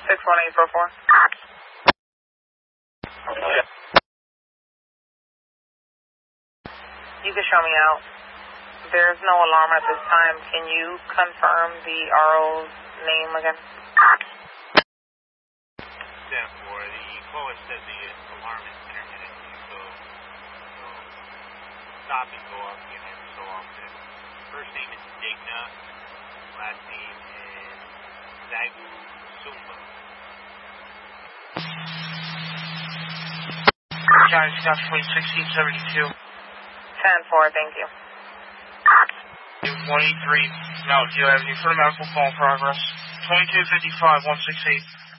61844. You can show me out. There's no alarm at this time. Can you confirm the RO's name again? 10-4. The caller said the alarm is intermittent, so stop and go off again every so often. First name is Digna. Last name is Zagu Sumba. Giant Scott Fleet 1672. 10-4, thank you. 183. No, do you have any further medical call in progress? 2255 168.